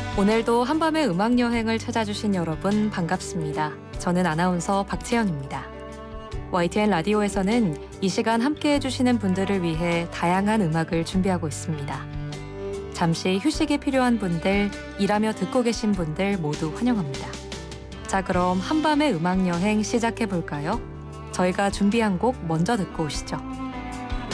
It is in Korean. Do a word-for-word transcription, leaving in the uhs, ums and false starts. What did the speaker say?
오늘도 한밤의 음악 여행을 찾아주신 여러분 반갑습니다. 저는 아나운서 박채연입니다. 와이티엔 라디오에서는 이 시간 함께 해주시는 분들을 위해 다양한 음악을 준비하고 있습니다. 잠시 휴식이 필요한 분들, 일하며 듣고 계신 분들 모두 환영합니다. 자, 그럼 한밤의 음악 여행 시작해 볼까요? 저희가 준비한 곡 먼저 듣고 오시죠.